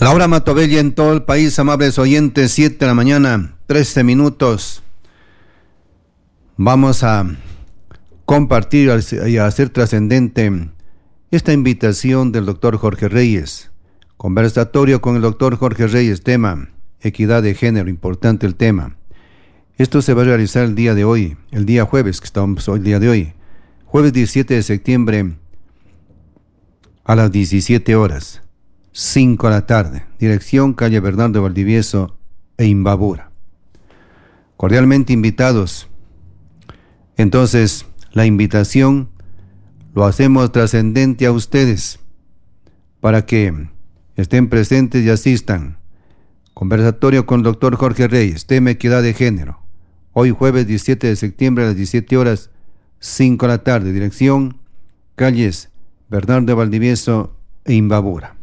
Laura Matovella en todo el país, amables oyentes, 7 de la mañana, 13 minutos. Vamos a compartir y a hacer trascendente esta invitación del doctor Jorge Reyes. Conversatorio con el doctor Jorge Reyes, tema equidad de género, importante el tema. Esto se va a realizar el día de hoy, el día jueves, que estamos hoy, el día de hoy, jueves 17 de septiembre a las 17 horas. 5 de la tarde, dirección calle Bernardo Valdivieso e Imbabura. Cordialmente invitados. Entonces, la invitación lo hacemos trascendente a ustedes para que estén presentes y asistan. Conversatorio con el doctor Jorge Reyes, tema equidad de género. Hoy jueves 17 de septiembre a las 17 horas, 5 de la tarde, dirección calles Bernardo Valdivieso e Imbabura.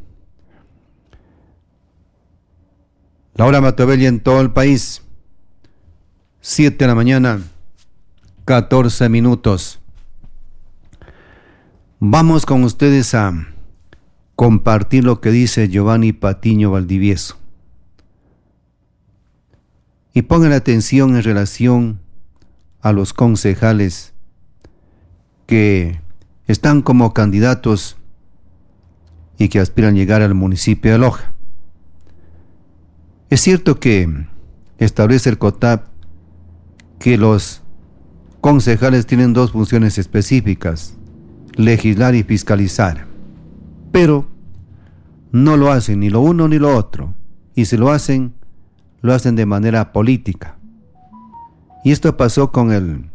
Laura Matovella en todo el país, 7 de la mañana, 14 minutos. Vamos con ustedes a compartir lo que dice Giovanni Patiño Valdivieso. Y pongan atención en relación a los concejales que están como candidatos y que aspiran a llegar al municipio de Loja. Es cierto que establece el COTAP que los concejales tienen dos funciones específicas, legislar y fiscalizar, pero no lo hacen ni lo uno ni lo otro, y si lo hacen de manera política. Y esto pasó con el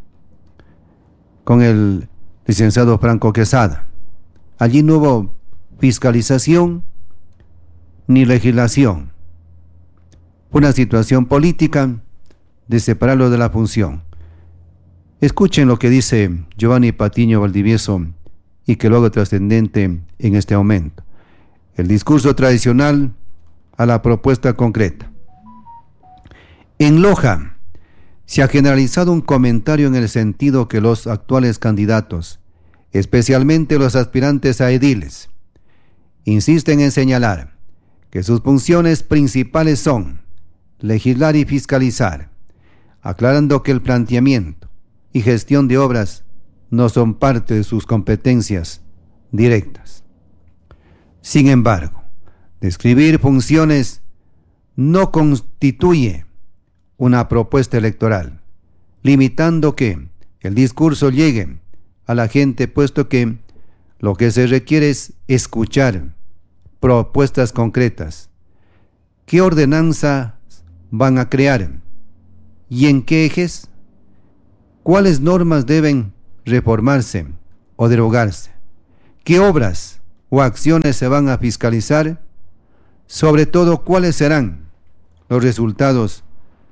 licenciado Franco Quesada. Allí no hubo fiscalización ni legislación. Una situación política de separarlo de la función. Escuchen lo que dice Giovanni Patiño Valdivieso y que lo hago trascendente en este momento. El discurso tradicional a la propuesta concreta. En Loja se ha generalizado un comentario en el sentido que los actuales candidatos, especialmente los aspirantes a ediles, insisten en señalar que sus funciones principales son legislar y fiscalizar, aclarando que el planteamiento y gestión de obras no son parte de sus competencias directas. Sin embargo, describir funciones no constituye una propuesta electoral, limitando que el discurso llegue a la gente, puesto que lo que se requiere es escuchar propuestas concretas. ¿Qué ordenanza van a crear? ¿Y en qué ejes? ¿Cuáles normas deben reformarse o derogarse? ¿Qué obras o acciones se van a fiscalizar? Sobre todo, ¿cuáles serán los resultados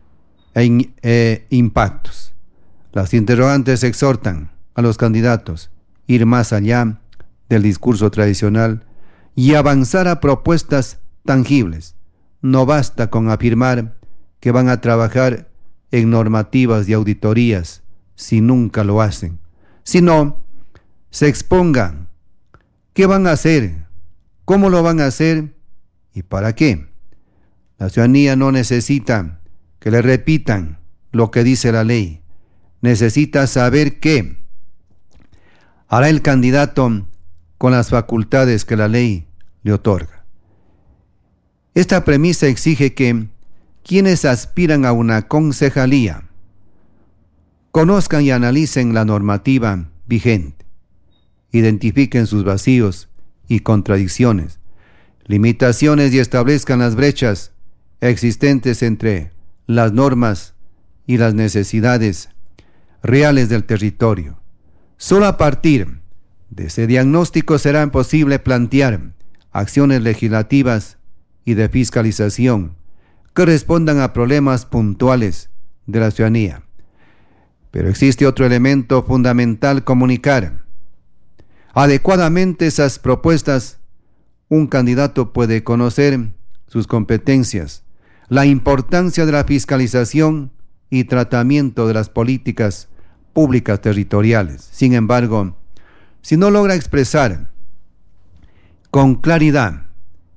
e impactos? Las interrogantes exhortan a los candidatos a ir más allá del discurso tradicional y avanzar a propuestas tangibles. No basta con afirmar que van a trabajar en normativas y auditorías si nunca lo hacen, sino se expongan qué van a hacer, cómo lo van a hacer y para qué. La ciudadanía no necesita que le repitan lo que dice la ley, necesita saber qué hará el candidato con las facultades que la ley le otorga. Esta premisa exige que quienes aspiran a una concejalía conozcan y analicen la normativa vigente, identifiquen sus vacíos y contradicciones, limitaciones y establezcan las brechas existentes entre las normas y las necesidades reales del territorio. Solo a partir de ese diagnóstico será posible plantear acciones legislativas y de fiscalización que respondan a problemas puntuales de la ciudadanía. Pero existe otro elemento fundamental: comunicar adecuadamente esas propuestas. Un candidato puede conocer sus competencias, la importancia de la fiscalización y tratamiento de las políticas públicas territoriales. Sin embargo, si no logra expresar con claridad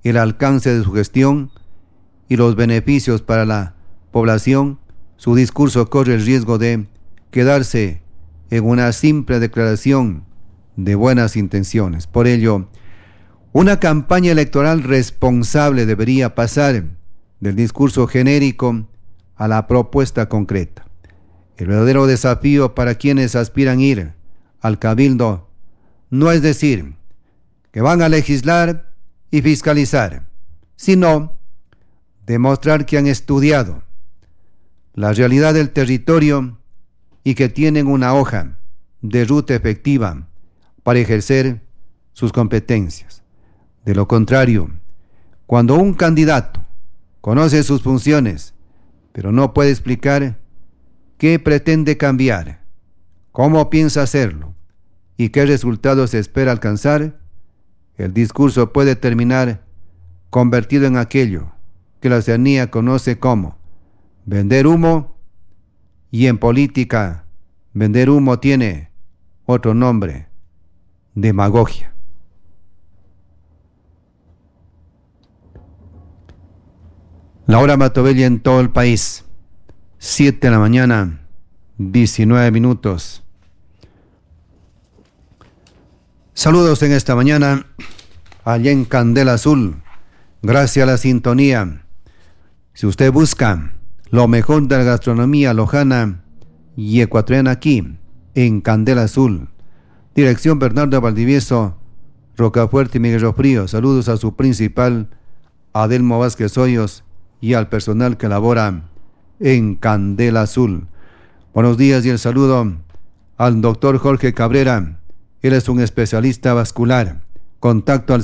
el alcance de su gestión y los beneficios para la población, su discurso corre el riesgo de quedarse en una simple declaración de buenas intenciones. Por ello, una campaña electoral responsable debería pasar del discurso genérico a la propuesta concreta. El verdadero desafío para quienes aspiran ir al cabildo no es decir que van a legislar y fiscalizar, sino demostrar que han estudiado la realidad del territorio y que tienen una hoja de ruta efectiva para ejercer sus competencias. De lo contrario, cuando un candidato conoce sus funciones, pero no puede explicar qué pretende cambiar, cómo piensa hacerlo y qué resultados espera alcanzar, el discurso puede terminar convertido en aquello que la ciudadanía conoce como vender humo, y en política vender humo tiene otro nombre: demagogia. La hora Matobella en todo el país, 7 de la mañana, 19 minutos. Saludos en esta mañana, allá en Candela Azul, gracias a la sintonía. Si usted busca lo mejor de la gastronomía lojana y ecuatoriana aquí, en Candela Azul, dirección Bernardo Valdivieso, Rocafuerte y Miguel Rofrío. Saludos a su principal, Adelmo Vázquez Hoyos, y al personal que labora en Candela Azul. Buenos días y el saludo al doctor Jorge Cabrera. Él es un especialista vascular. Contacto al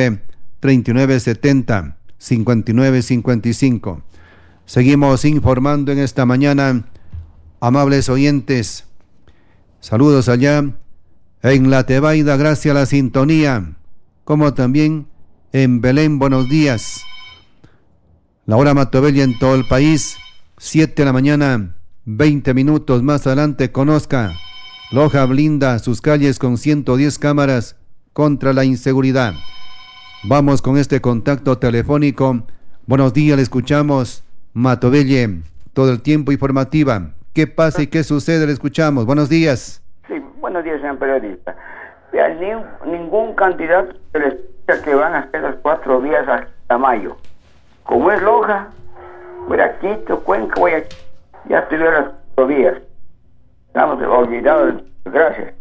09-3970-5955. Seguimos informando en esta mañana, amables oyentes. Saludos allá en La Tebaida, gracias a la sintonía, como también en Belén, buenos días. La hora Matobella en todo el país, 7 de la mañana, 20 minutos. Más adelante conozca, Loja blinda sus calles con 110 cámaras contra la inseguridad. Vamos con este contacto telefónico. Buenos días, le escuchamos. Matobella, todo el tiempo informativa. ¿Qué pasa y qué sucede? Le escuchamos. Buenos días. Sí, buenos días, señor periodista. Ningún candidato se les dice que van a hacer las 4 vías hasta mayo. Como es Loja, voy a Quito, Cuenca, ya tuvieron las 4 vías. Estamos olvidados. Gracias.